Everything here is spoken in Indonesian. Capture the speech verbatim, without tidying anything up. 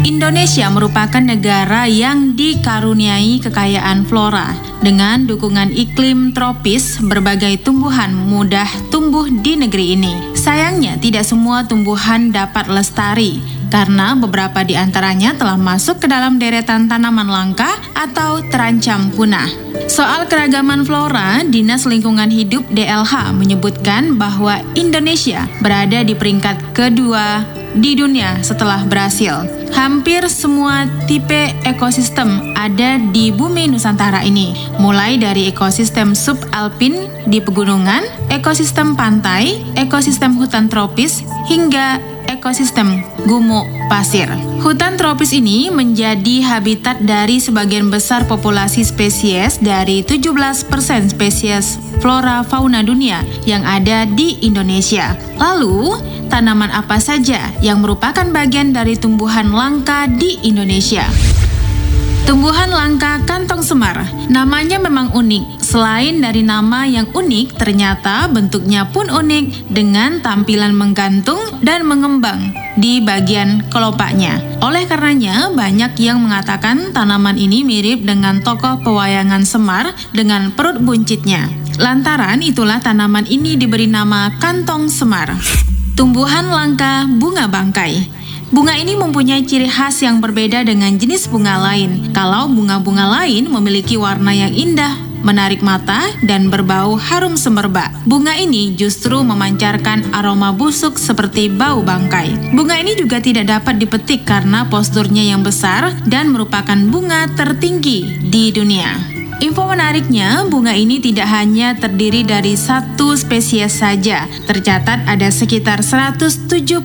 Indonesia merupakan negara yang dikaruniai kekayaan flora. Dengan dukungan iklim tropis, berbagai tumbuhan mudah tumbuh di negeri ini. Sayangnya, tidak semua tumbuhan dapat lestari, karena beberapa di antaranya telah masuk ke dalam deretan tanaman langka atau terancam punah. Soal keragaman flora, Dinas Lingkungan Hidup D L H menyebutkan bahwa Indonesia berada di peringkat kedua di dunia setelah Brasil. Hampir semua tipe ekosistem ada di bumi Nusantara ini, mulai dari ekosistem subalpin di pegunungan, ekosistem pantai, ekosistem hutan tropis, hingga ekosistem gumuk pasir. Hutan tropis ini menjadi habitat dari sebagian besar populasi spesies dari tujuh belas persen spesies flora fauna dunia yang ada di Indonesia. Lalu, tanaman apa saja yang merupakan bagian dari tumbuhan langka di Indonesia? Tumbuhan langka kantong semar. Namanya memang unik. Selain dari nama yang unik, ternyata bentuknya pun unik dengan tampilan menggantung dan mengembang di bagian kelopaknya. Oleh karenanya, banyak yang mengatakan tanaman ini mirip dengan tokoh pewayangan Semar dengan perut buncitnya. Lantaran itulah tanaman ini diberi nama kantong semar. Tumbuhan langka bunga bangkai. Bunga ini mempunyai ciri khas yang berbeda dengan jenis bunga lain. Kalau bunga-bunga lain memiliki warna yang indah, menarik mata, dan berbau harum semerbak, bunga ini justru memancarkan aroma busuk seperti bau bangkai. Bunga ini juga tidak dapat dipetik karena posturnya yang besar dan merupakan bunga tertinggi di dunia. Info menariknya, bunga ini tidak hanya terdiri dari satu spesies saja. Tercatat ada sekitar seratus tujuh